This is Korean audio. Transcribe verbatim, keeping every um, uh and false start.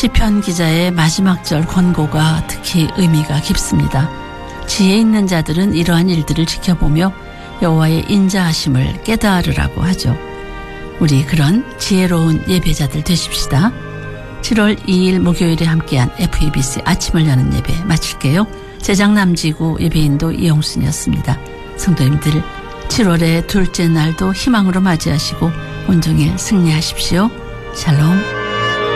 시편 기자의 마지막 절 권고가 특히 의미가 깊습니다. 지혜 있는 자들은 이러한 일들을 지켜보며 여호와의 인자하심을 깨달으라고 하죠. 우리 그런 지혜로운 예배자들 되십시다. 칠월 이일 목요일에 함께한 에프이비씨 아침을 여는 예배 마칠게요. 제작 남지구 예배인도 이영순이었습니다. 성도님들 칠월의 둘째 날도 희망으로 맞이하시고 온종일 승리하십시오. 샬롬.